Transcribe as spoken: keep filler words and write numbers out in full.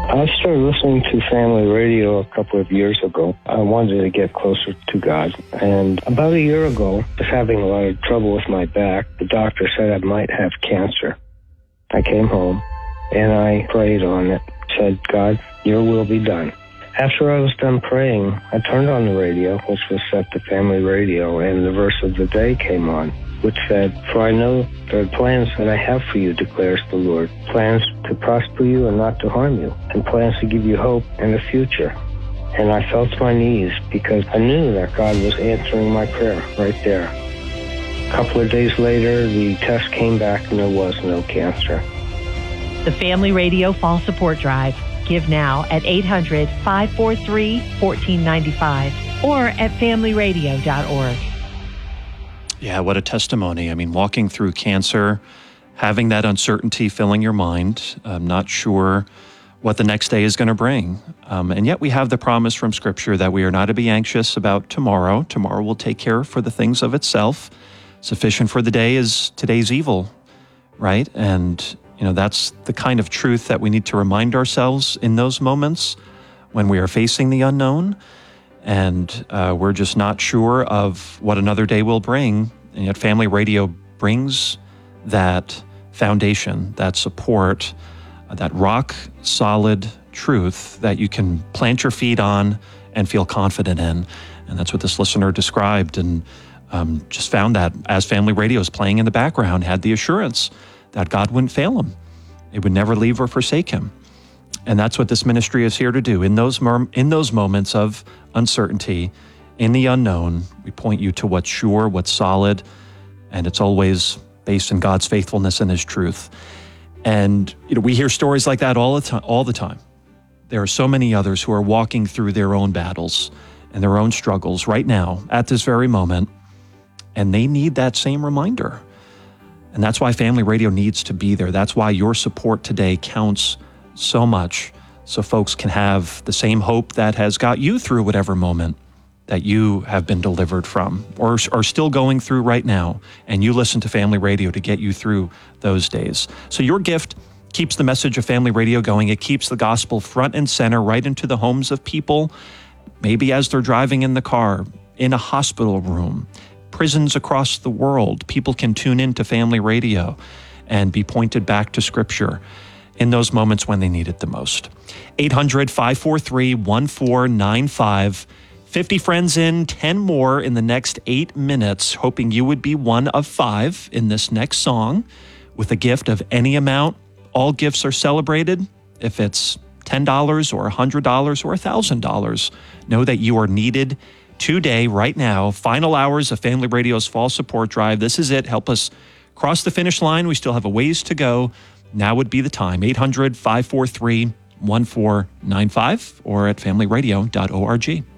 I started listening to family radio a couple of years ago. I wanted to get closer to God. And about a year ago, I was having a lot of trouble with my back. The doctor said I might have cancer. I came home and I prayed on it. Said, God, your will be done. After I was done praying, I turned on the radio, which was set to family radio, and the verse of the day came on, which said, For I know the plans that I have for you, declares the Lord, plans to prosper you and not to harm you, and plans to give you hope and a future. And I fell to my knees because I knew that God was answering my prayer right there. A couple of days later, the test came back and there was no cancer. The Family Radio Fall Support Drive. Give now at eight hundred, five four three, one four nine five or at family radio dot org. Yeah, what a testimony. I mean, walking through cancer, having that uncertainty filling your mind, I'm not sure what the next day is going to bring. Um, and yet we have the promise from Scripture that we are not to be anxious about tomorrow. Tomorrow will take care for the things of itself. Sufficient for the day is today's evil, right? And you know, that's the kind of truth that we need to remind ourselves in those moments when we are facing the unknown and uh, we're just not sure of what another day will bring. And yet Family Radio brings that foundation, that support, uh, that rock-solid truth that you can plant your feet on and feel confident in. And that's what this listener described, and um, just found that as Family Radio is playing in the background, had the assurance that God wouldn't fail him. It would never leave or forsake him. And that's what this ministry is here to do. In those mer- in those moments of uncertainty, in the unknown, we point you to what's sure, what's solid, and it's always based in God's faithfulness and his truth. And you know, we hear stories like that all the time, all the time. There are so many others who are walking through their own battles and their own struggles right now, at this very moment, and they need that same reminder. And that's why Family Radio needs to be there. That's why your support today counts so much, so folks can have the same hope that has got you through whatever moment that you have been delivered from or are still going through right now. And you listen to Family Radio to get you through those days. So your gift keeps the message of Family Radio going. It keeps the gospel front and center right into the homes of people, maybe as they're driving in the car, in a hospital room, prisons across the world. People can tune into Family Radio and be pointed back to Scripture in those moments when they need it the most. eight hundred, five four three, one four nine five. fifty friends in, ten more in the next eight minutes, hoping you would be one of five in this next song with a gift of any amount. All gifts are celebrated. If it's ten dollars or one hundred dollars or one thousand dollars, know that you are needed today, right now. Final hours of Family Radio's Fall Support Drive. This is it. Help us cross the finish line. We still have a ways to go. Now would be the time. eight hundred, five four three, one four nine five or at family radio dot org.